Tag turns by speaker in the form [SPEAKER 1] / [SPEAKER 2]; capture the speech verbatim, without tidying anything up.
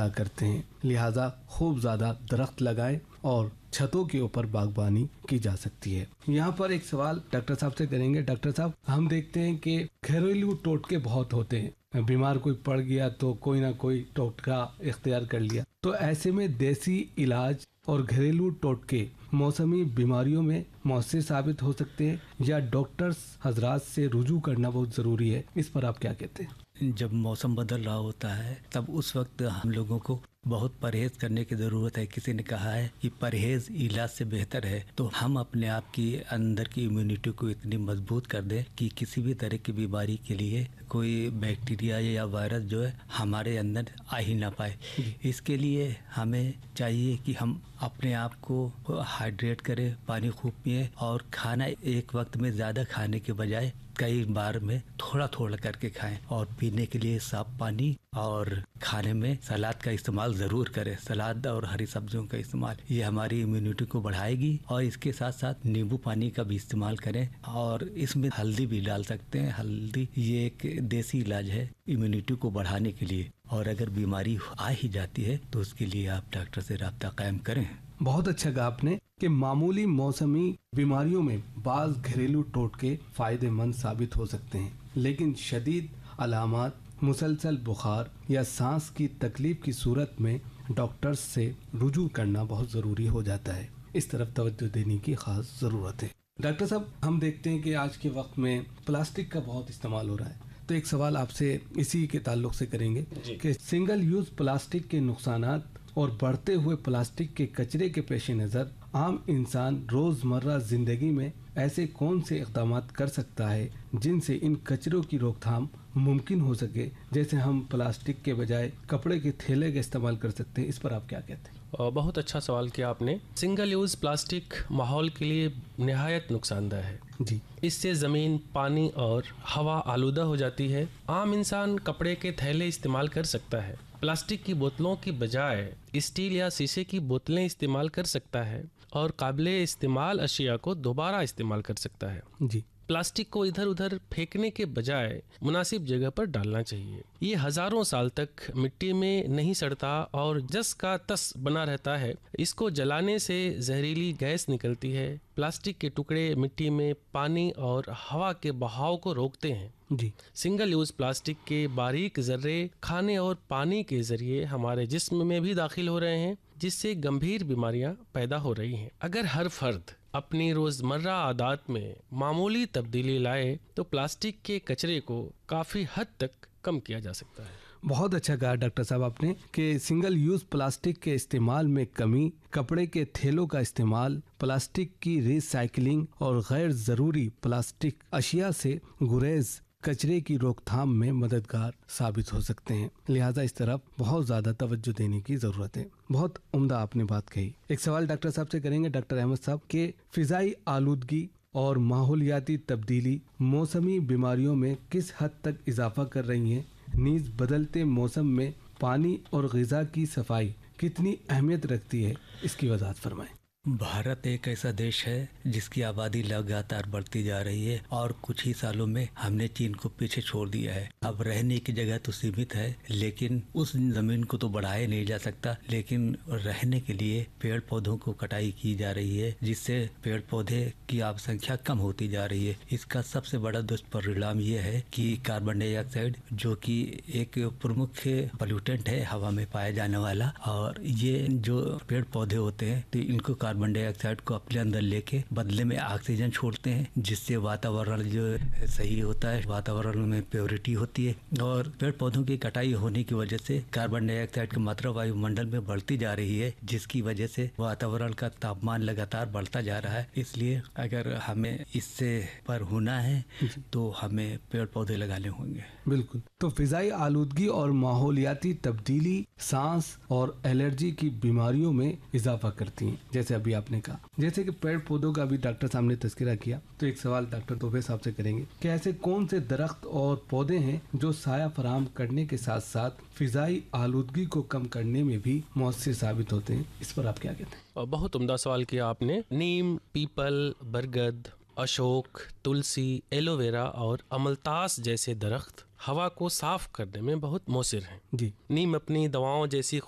[SPEAKER 1] ادا کرتے ہیں، لہٰذا خوب زیادہ درخت لگائیں اور چھتوں کے اوپر باغبانی کی جا سکتی ہے۔ یہاں پر ایک سوال ڈاکٹر صاحب سے کریں گے۔ ڈاکٹر صاحب، ہم دیکھتے ہیں کہ گھریلو ٹوٹکے بہت ہوتے ہیں، بیمار کوئی پڑ گیا تو کوئی نہ کوئی ٹوٹکا اختیار کر لیا، تو ایسے میں دیسی علاج اور گھریلو ٹوٹکے موسمی بیماریوں میں مؤثر ثابت ہو سکتے ہیں یا ڈاکٹرز حضرات سے رجوع کرنا بہت ضروری ہے؟ اس پر آپ کیا کہتے ہیں؟
[SPEAKER 2] جب موسم بدل رہا ہوتا ہے تب اس وقت ہم لوگوں کو بہت پرہیز کرنے کی ضرورت ہے۔ کسی نے کہا ہے کہ پرہیز علاج سے بہتر ہے، تو ہم اپنے آپ کی اندر کی امیونٹی کو اتنی مضبوط کر دیں کہ کسی بھی طرح کی بیماری کے لیے کوئی بیکٹیریا یا وائرس جو ہے ہمارے اندر آ ہی نہ پائے۔ اس کے لیے ہمیں چاہیے کہ ہم اپنے آپ کو ہائیڈریٹ کریں، پانی خوب پئیں، اور کھانا ایک وقت میں زیادہ کھانے کے بجائے کئی بار میں تھوڑا تھوڑا کر کے کھائیں، اور پینے کے لیے صاف پانی، اور کھانے میں سلاد کا استعمال ضرور کریں۔ سلاد اور ہری سبزیوں کا استعمال یہ ہماری امیونٹی کو بڑھائے گی، اور اس کے ساتھ ساتھ نیمبو پانی کا بھی استعمال کریں، اور اس میں ہلدی بھی ڈال سکتے ہیں۔ ہلدی یہ ایک دیسی علاج ہے امیونٹی کو بڑھانے کے لیے، اور اگر بیماری آ ہی جاتی ہے تو اس کے لیے آپ ڈاکٹر سے رابطہ قائم کریں۔
[SPEAKER 1] بہت اچھا کہا آپ نے کہ معمولی موسمی بیماریوں میں بعض گھریلو ٹوٹکے فائدہ مند ثابت ہو سکتے ہیں، لیکن شدید علامات، مسلسل بخار یا سانس کی تکلیف کی صورت میں ڈاکٹر سے رجوع کرنا بہت ضروری ہو جاتا ہے۔ اس طرف توجہ دینے کی خاص ضرورت ہے۔ ڈاکٹر صاحب، ہم دیکھتے ہیں کہ آج کے وقت میں پلاسٹک کا بہت استعمال ہو رہا ہے، تو ایک سوال آپ سے اسی کے تعلق سے کریں گے جی. کہ سنگل یوز پلاسٹک کے نقصانات اور بڑھتے ہوئے پلاسٹک کے کچرے کے پیش نظر عام انسان روزمرہ زندگی میں ایسے کون سے اقدامات کر سکتا ہے جن سے ان کچروں کی روک تھام ممکن ہو سکے؟ جیسے ہم پلاسٹک کے بجائے کپڑے کے تھیلے کا استعمال کر سکتے ہیں، اس پر آپ کیا کہتے ہیں؟
[SPEAKER 3] بہت اچھا سوال کیا آپ نے۔ سنگل یوز پلاسٹک ماحول کے لیے نہایت نقصان دہ ہے جی۔ اس سے زمین، پانی اور ہوا آلودہ ہو جاتی ہے۔ عام انسان کپڑے کے تھیلے استعمال کر سکتا ہے، پلاسٹک کی بوتلوں کی بجائے اسٹیل یا شیشے کی بوتلیں استعمال کر سکتا ہے، اور قابل استعمال اشیاء کو دوبارہ استعمال کر سکتا ہے جی۔ پلاسٹک کو ادھر ادھر پھینکنے کے بجائے مناسب جگہ پر ڈالنا چاہیے۔ یہ ہزاروں سال تک مٹی میں نہیں سڑتا اور جس کا تس بنا رہتا ہے۔ اس کو جلانے سے زہریلی گیس نکلتی ہے۔ پلاسٹک کے ٹکڑے مٹی میں پانی اور ہوا کے بہاؤ کو روکتے ہیں جی۔ سنگل یوز پلاسٹک کے باریک ذرے کھانے اور پانی کے ذریعے ہمارے جسم میں بھی داخل ہو رہے ہیں، جس سے گمبھیر بیماریاں پیدا ہو رہی ہیں۔ اگر ہر فرد اپنی روزمرہ عادات میں معمولی تبدیلی لائے تو پلاسٹک کے کچرے کو کافی حد تک کم کیا جا سکتا ہے۔
[SPEAKER 1] بہت اچھا کہا ڈاکٹر صاحب آپ نے کہ سنگل یوز پلاسٹک کے استعمال میں کمی، کپڑے کے تھیلوں کا استعمال، پلاسٹک کی ری سائیکلنگ اور غیر ضروری پلاسٹک اشیاء سے گریز کچرے کی روک تھام میں مددگار ثابت ہو سکتے ہیں، لہٰذا اس طرف بہت زیادہ توجہ دینے کی ضرورت ہے۔ بہت عمدہ آپ نے بات کہی۔ ایک سوال ڈاکٹر صاحب سے کریں گے، ڈاکٹر احمد صاحب، کہ فضائی آلودگی اور ماحولیاتی تبدیلی موسمی بیماریوں میں کس حد تک اضافہ کر رہی ہیں، نیز بدلتے موسم میں پانی اور غذا کی صفائی کتنی اہمیت رکھتی ہے، اس کی وضاحت فرمائیں۔
[SPEAKER 2] بھارت ایک ایسا دیش ہے جس کی آبادی لگاتار بڑھتی جا رہی ہے، اور کچھ ہی سالوں میں ہم نے چین کو پیچھے چھوڑ دیا ہے۔ اب رہنے کی جگہ تو سیمت ہے، لیکن اس زمین کو تو بڑھایا نہیں جا سکتا، لیکن رہنے کے لیے پیڑ پودوں کو کٹائی کی جا رہی ہے، جس سے پیڑ پودے کی آب سنکھیا کم ہوتی جا رہی ہے۔ اس کا سب سے بڑا دشپریڑام یہ ہے کہ کاربن ڈائی آکسائڈ، جو کہ ایک پرمکھ پلیوٹنٹ ہے ہوا میں پایا جانے والا، اور یہ جو پیڑ پودے ہوتے ہیں تو ان کو کاربن ڈائی آکسائڈ کو اپنے اندر لے کے بدلے میں آکسیجن چھوڑتے ہیں، جس سے واتاورن جو صحیح ہوتا ہے، واتاورن میں پیورٹی ہوتی ہے۔ اور پیڑ پودوں کی کٹائی ہونے کی وجہ سے کاربن ڈائی آکسائڈ کی ماترا وایو منڈل میں بڑھتی جا رہی ہے، جس کی وجہ سے واتاورن کا تاپمان لگاتار بڑھتا جا رہا ہے۔ اس لیے اگر ہمیں اس سے پر ہونا ہے تو ہمیں پیڑ پودے لگانے ہوں گے۔
[SPEAKER 1] بالکل۔ تو فضائی آلودگی اور ماحولیاتی تبدیلی سانس اور الرجی کی بیماریوں میں اضافہ کرتی ہیں، جیسے ابھی آپ نے کہا۔ جیسے کہ پیڑ پودوں کا بھی ڈاکٹر صاحب نے تذکرہ کیا، تو ایک سوال ڈاکٹر توفیق صاحب سے کریں گے کہ ایسے کون سے درخت اور پودے ہیں جو سایہ فراہم کرنے کے ساتھ ساتھ فضائی آلودگی کو کم کرنے میں بھی مؤثر ثابت ہوتے ہیں، اس پر آپ کیا کہتے ہیں؟
[SPEAKER 3] بہت عمدہ سوال کیا آپ نے۔ نیم، پیپل، برگد، اشوک، تلسی، ایلو ویرا اور املتاس جیسے درخت ہوا کو صاف کرنے میں بہت مؤثر ہیں جی۔ نیم اپنی دواؤں جیسی